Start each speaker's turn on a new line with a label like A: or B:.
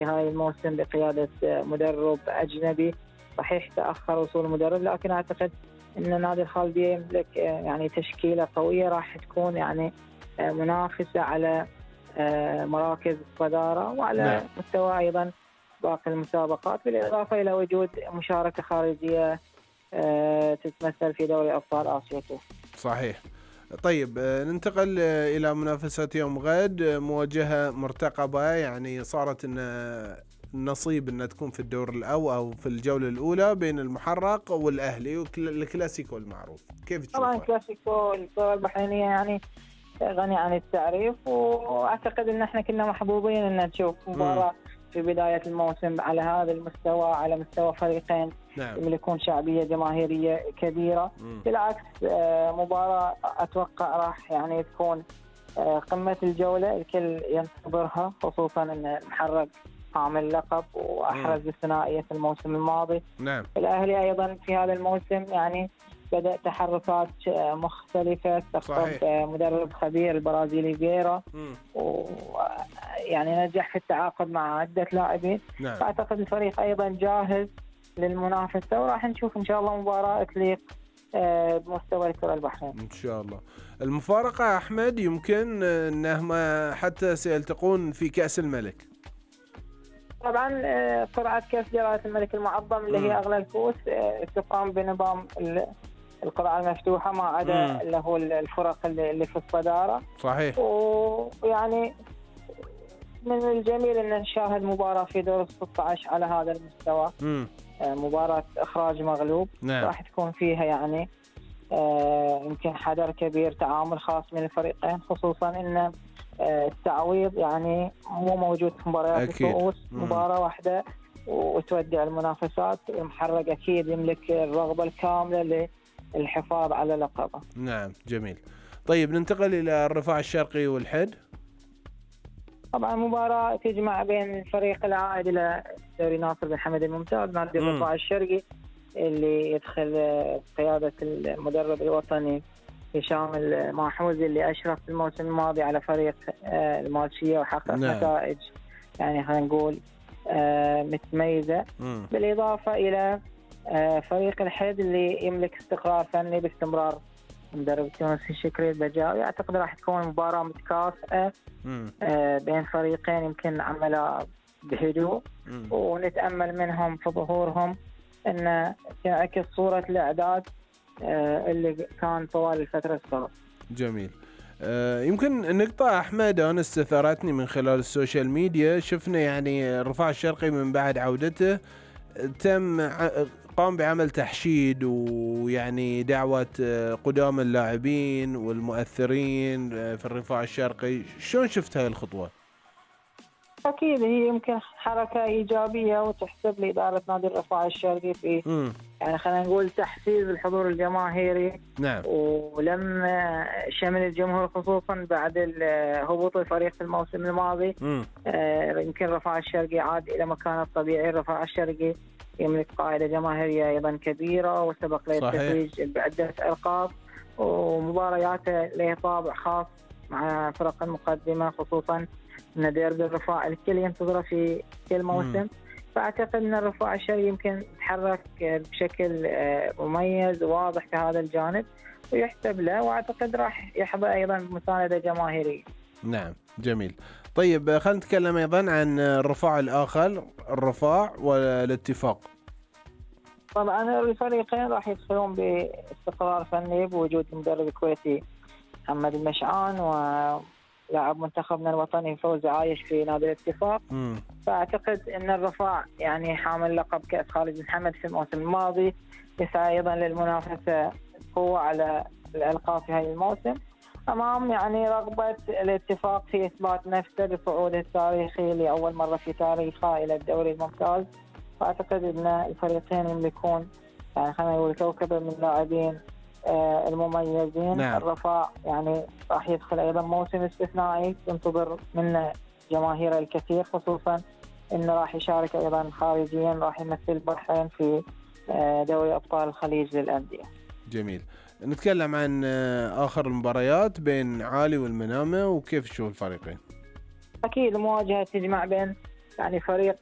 A: هاي الموسم بقيادة مدرب أجنبي. صحيح تأخر وصول المدرب، لكن أعتقد أن نادي الخالدية يملك يعني تشكيلة قوية راح تكون يعني منافسة على مراكز الصدارة وعلى مستوى أيضا باقي المسابقات، بالإضافة إلى وجود مشاركة خارجية تتمثل في دوري أبطال آسيا.
B: صحيح. طيب ننتقل إلى منافسة يوم غد، مواجهة مرتقبة، يعني صارت إن النصيب إنها تكون في الدور الأول أو في الجولة الأولى بين المحرق والأهلي والكلاسيكو المعروف. كيف تشوفه؟
A: طبعا كلاسيكو الكرة البحرينية يعني غني عن التعريف، وأعتقد أن احنا كنا محظوظين أن نشوف مباراة في بداية الموسم على هذا المستوى، على مستوى فريقين يملكون شعبية جماهيرية كبيرة. بالعكس مباراة أتوقع راح يعني تكون قمة الجولة، الكل ينتظرها، خصوصا أن المحرق حامل لقب وأحرز الثنائية في الموسم الماضي. الأهلي أيضا في هذا الموسم يعني بدأ تحركات مختلفة، استقطب مدرب خبير البرازيلي فييرا، ويعني نجح في التعاقد مع عدة لاعبين. أعتقد الفريق أيضا جاهز للمنافسة، وراح نشوف إن شاء الله مباراة تليق بمستوى الكرة البحرينية
B: إن شاء الله. المفارقة أحمد يمكن أنهم حتى سيلتقون في كأس الملك.
A: طبعا قرعة كأس جلالة الملك المعظم اللي هي أغلى الكؤوس تقام بنظام القرعة المفتوحة، ما عدا اللي هو الفرق اللي في الصدارة.
B: صحيح.
A: ويعني من الجميل أن نشاهد مباراة في دور 16 على هذا المستوى، مباراة إخراج مغلوب. راح تكون فيها يعني يمكن حذر كبير، تعامل خاص من الفريقين، خصوصا أن التعويض يعني مو موجود في مباريات الكؤوس، مباراة واحدة وتودع المنافسات. المحرق أكيد يملك الرغبة الكاملة للحفاظ على لقبه.
B: نعم جميل. طيب ننتقل إلى الرفاع الشرقي والحد.
A: طبعا مباراة تجمع بين الفريق العائد إلى دوري ناصر بن حمد الممتاز، نادي الرفاع الشرقي اللي يدخل قيادة المدرب الوطني هشام الماحوزي، اللي أشرف في الموسم الماضي على فريق المالشية وحقق نتائج يعني خلينا نقول متميزة. بالإضافة إلى فريق الحد اللي يملك استقرار فني باستمرار مدرب التونسي شكري البجاوي. أعتقد راح تكون مباراة متكافئة بين فريقين يمكن عملها بهدوء، ونتأمل منهم في ظهورهم أن تعكس صورة الإعداد اللي كان طوال الفترة السابقة.
B: جميل. يمكن نقطة أحمد أنا استثارتني من خلال السوشيال ميديا، شفنا يعني الرفاع الشرقي من بعد عودته قام بعمل تحشيد ويعني دعوة قدام اللاعبين والمؤثرين في الرفاع الشرقي. شلون شفت هاي الخطوة؟
A: أكيد هي يمكن حركة إيجابية وتحسب لإدارة نادي الرفاع الشرقي في يعني خلينا نقول تحفيز الحضور الجماهيري. ولم شمل الجمهور خصوصا بعد هبوط الفريق في الموسم الماضي. يمكن الرفاع الشرقي عاد إلى مكانه الطبيعي. الرفاع الشرقي يملك قاعدة جماهيرية أيضا كبيرة، وسبق له التتويج بعدة ألقاب، ومبارياته له طابع خاص مع فرق المقدمة، خصوصا أن ديربي الرفاع الكل ينتظره في كل موسم. فأعتقد أن الرفاع الشرقي يمكن يتحرك بشكل مميز وواضح في هذا الجانب ويحسب له، وأعتقد راح يحظى أيضا بمساندة جماهيرية.
B: نعم جميل. طيب خلينا نتكلم أيضا عن الرفاع الآخر، الرفاع والاتفاق.
A: طبعا الفريقين راح يدخلون باستقرار فني بوجود المدرب الكويتي محمد المشعان ولاعب منتخبنا الوطني فوزي عايش في نادي الاتفاق. فأعتقد أن الرفاع يعني حامل لقب كأس خالد بن حمد في الموسم الماضي، يسعى أيضا للمنافسة قوة على الألقاب في هذا الموسم، أمام يعني رغبة الاتفاق في إثبات نفسه بصعوده التاريخي لأول مرة في تاريخه إلى الدوري الممتاز. فأعتقد أن الفريقين يملكون يعني خلينا نقول كوكبة من اللاعبين المميزين. الرفاع يعني راح يدخل أيضا موسم استثنائي ينتظر منه جماهير الكثير، خصوصا أنه راح يشارك أيضا خارجيا، راح يمثل البحرين في دوري أبطال الخليج للأندية.
B: جميل. نتكلم عن آخر المباريات بين عالي والمنامة، وكيف تشوف الفريقين؟
A: أكيد مواجهة تجمع بين يعني فريق